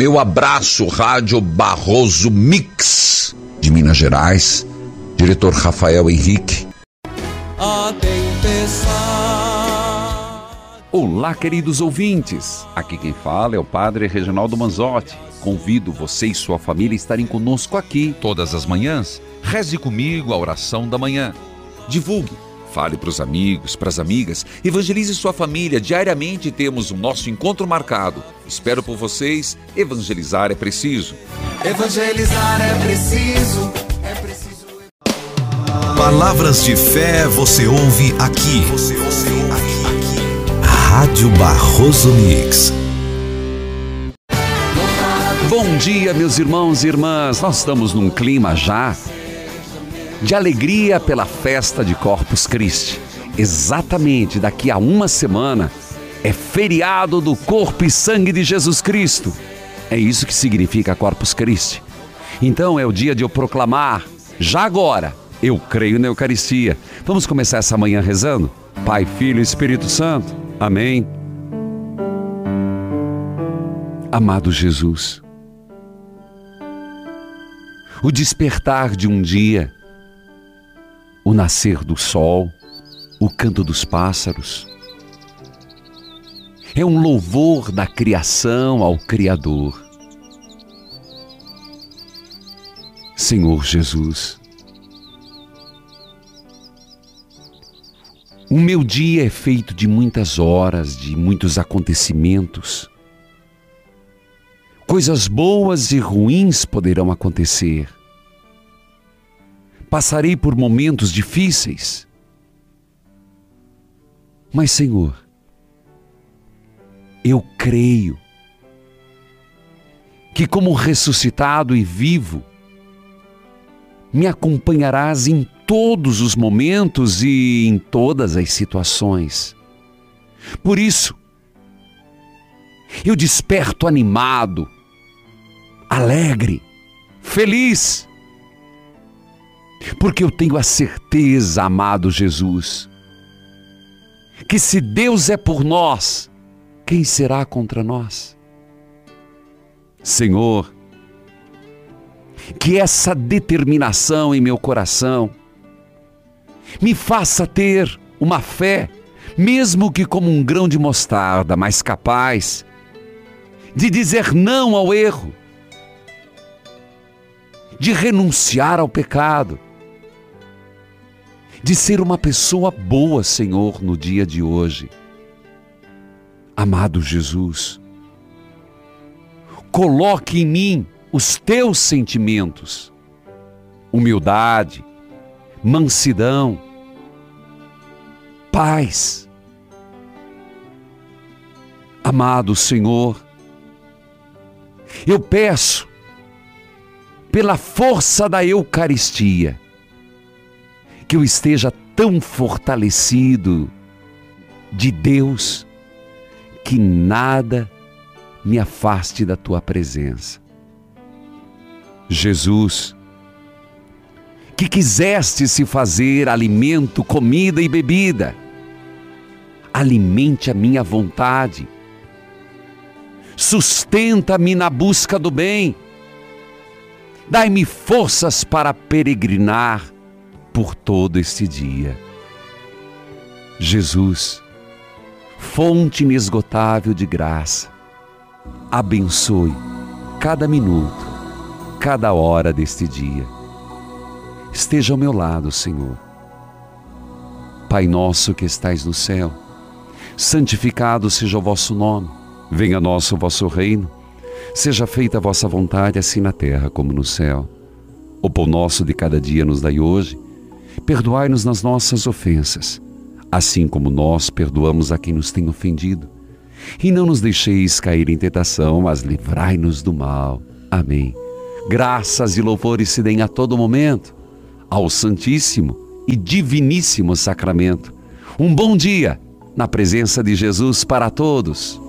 Meu abraço, Rádio Barroso Mix, de Minas Gerais. Diretor Rafael Henrique. A tempestade. Olá, queridos ouvintes. Aqui quem fala é o Padre Reginaldo Manzotti. Convido você e sua família a estarem conosco aqui todas as manhãs. Reze comigo a oração da manhã. Divulgue, fale para os amigos, para as amigas, evangelize sua família. Diariamente temos o nosso encontro marcado. Espero por vocês. Evangelizar é preciso. Evangelizar é preciso. Palavras de fé você ouve aqui. Rádio Barroso Mix. Bom dia, meus irmãos e irmãs. Nós estamos num clima já de alegria pela festa de Corpus Christi. Exatamente daqui a uma semana é feriado do corpo e sangue de Jesus Cristo. É isso que significa Corpus Christi. Então é o dia de eu proclamar, já agora, eu creio na Eucaristia. Vamos começar essa manhã rezando? Pai, Filho e Espírito Santo. Amém. Amado Jesus, o despertar de um dia, o nascer do sol, o canto dos pássaros, é um louvor da criação ao Criador. Senhor Jesus, o meu dia é feito de muitas horas, de muitos acontecimentos. Coisas boas e ruins poderão acontecer. Passarei por momentos difíceis. Mas, Senhor, eu creio que, como ressuscitado e vivo, me acompanharás em todos os momentos e em todas as situações. Por isso, eu desperto animado, alegre, feliz, porque eu tenho a certeza, amado Jesus, que se Deus é por nós, quem será contra nós? Senhor, que essa determinação em meu coração me faça ter uma fé, mesmo que como um grão de mostarda, mas capaz de dizer não ao erro, de renunciar ao pecado, de ser uma pessoa boa, Senhor, no dia de hoje. Amado Jesus, coloque em mim os teus sentimentos, humildade, mansidão, paz. Amado Senhor, eu peço, pela força da Eucaristia, que eu esteja tão fortalecido de Deus, que nada me afaste da tua presença. Jesus, que quiseste se fazer alimento, comida e bebida, alimente a minha vontade, sustenta-me na busca do bem, dai-me forças para peregrinar por todo este dia. Jesus, fonte inesgotável de graça, abençoe cada minuto, cada hora deste dia. Esteja ao meu lado, Senhor. Pai nosso que estais no céu, santificado seja o vosso nome. Venha a nós o vosso reino. Seja feita a vossa vontade, assim na terra como no céu. O pão nosso de cada dia nos dai hoje. Perdoai-nos nas nossas ofensas, assim como nós perdoamos a quem nos tem ofendido. E não nos deixeis cair em tentação, mas livrai-nos do mal. Amém. Graças e louvores se deem a todo momento ao Santíssimo e Diviníssimo Sacramento. Um bom dia na presença de Jesus para todos.